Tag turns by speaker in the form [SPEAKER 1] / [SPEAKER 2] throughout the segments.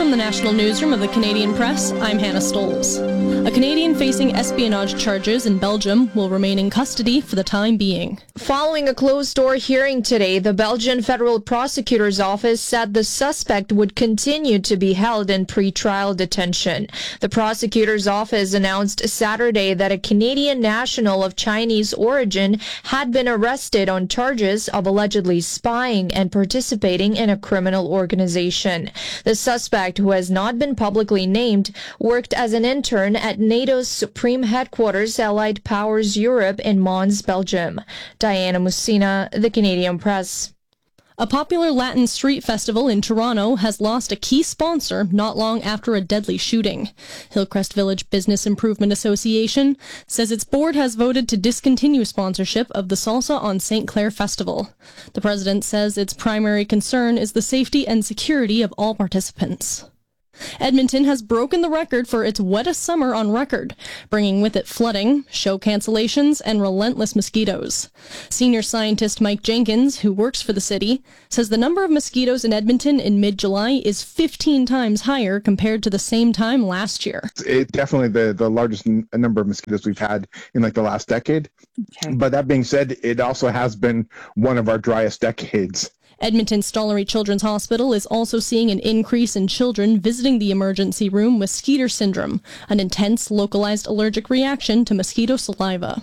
[SPEAKER 1] from the National Newsroom of the Canadian Press, I'm Hannah Stoles. A Canadian facing espionage charges in Belgium will remain in custody for the time being.
[SPEAKER 2] Following a closed-door hearing today, the Belgian Federal Prosecutor's Office said the suspect would continue to be held in pre-trial detention. The Prosecutor's Office announced Saturday that a Canadian national of Chinese origin had been arrested on charges of allegedly spying and participating in a criminal organization. The suspect, who has not been publicly named, worked as an intern at NATO's Supreme Headquarters Allied Powers Europe in Mons, Belgium. Diana Musina, The Canadian Press.
[SPEAKER 1] A popular Latin street festival in Toronto has lost a key sponsor not long after a deadly shooting. Hillcrest Village Business Improvement Association says its board has voted to discontinue sponsorship of the Salsa on St. Clair Festival. The president says its primary concern is the safety and security of all participants. Edmonton has broken the record for its wettest summer on record, bringing with it flooding, show cancellations, and relentless mosquitoes. Senior scientist Mike Jenkins, who works for the city, says the number of mosquitoes in Edmonton in mid-July is 15 times higher compared to the same time last year.
[SPEAKER 3] It's definitely the largest number of mosquitoes we've had in the last decade. Okay. But that being said, it also has been one of our driest decades.
[SPEAKER 1] Edmonton Stollery Children's Hospital is also seeing an increase in children visiting the emergency room with Skeeter syndrome, an intense localized allergic reaction to mosquito saliva.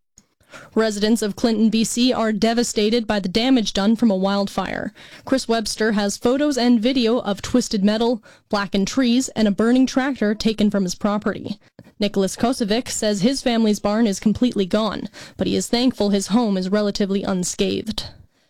[SPEAKER 1] Residents of Clinton, BC are devastated by the damage done from a wildfire. Chris Webster has photos and video of twisted metal, blackened trees, and a burning tractor taken from his property. Nicholas Kosovic says his family's barn is completely gone, but he is thankful his home is relatively unscathed.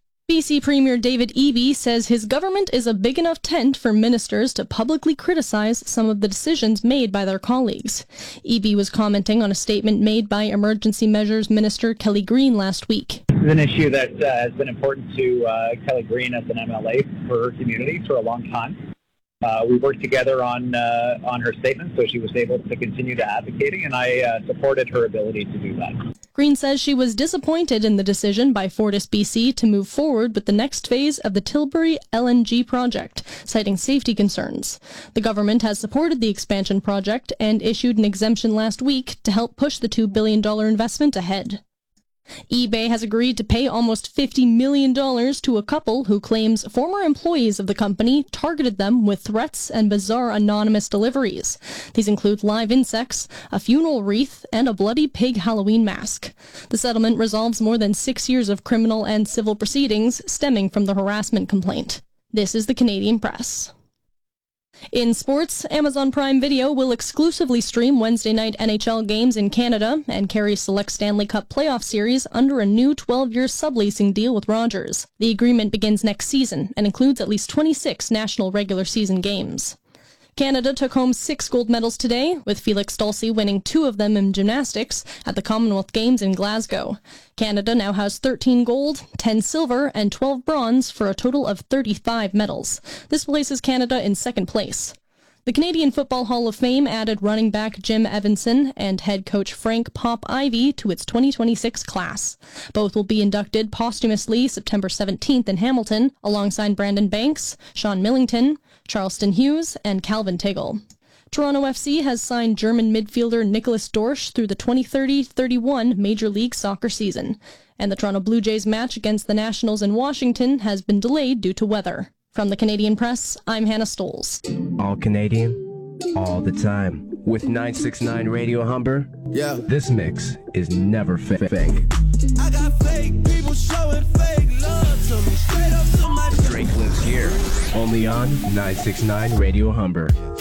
[SPEAKER 1] BC Premier David Eby says his government is a big enough tent for ministers to publicly criticize some of the decisions made by their colleagues. Eby was commenting on a statement made by Emergency Measures Minister Kelly Green last week.
[SPEAKER 4] This is an issue that has been important to Kelly Green as an MLA for her community for a long time. We worked together on her statement, so she was able to continue to advocating, and I supported her ability to do that.
[SPEAKER 1] Green says she was disappointed in the decision by Fortis BC to move forward with the next phase of the Tilbury LNG project, citing safety concerns. The government has supported the expansion project and issued an exemption last week to help push the $2 billion investment ahead. eBay has agreed to pay almost $50 million to a couple who claims former employees of the company targeted them with threats and bizarre anonymous deliveries. These include live insects, a funeral wreath, and a bloody pig Halloween mask. The settlement resolves more than 6 years of criminal and civil proceedings stemming from the harassment complaint. This is the Canadian Press. In sports, Amazon Prime Video will exclusively stream Wednesday night NHL games in Canada and carry select Stanley Cup playoff series under a new 12-year subleasing deal with Rogers. The agreement begins next season and includes at least 26 national regular season games. Canada took home 6 gold medals today, with Felix Dulcie winning 2 of them in gymnastics at the Commonwealth Games in Glasgow. Canada now has 13 gold, 10 silver, and 12 bronze for a total of 35 medals. This places Canada in second place. The Canadian Football Hall of Fame added running back Jim Evanson and head coach Frank Pop Ivy to its 2026 class. Both will be inducted posthumously September 17th in Hamilton, alongside Brandon Banks, Sean Millington, Charleston Hughes, and Calvin Tiggle. Toronto FC has signed German midfielder Nicholas Dorsch through the 2030-31 Major League Soccer season, and the Toronto Blue Jays match against the Nationals in Washington has been delayed due to weather. From the Canadian Press, I'm Hannah Stoles.
[SPEAKER 5] All Canadian, all the time. With 969 Radio Humber, this mix is never fake.
[SPEAKER 6] I got fake people showing fake love to me. Straight up to my
[SPEAKER 5] Drake lives here, only on 969 Radio Humber.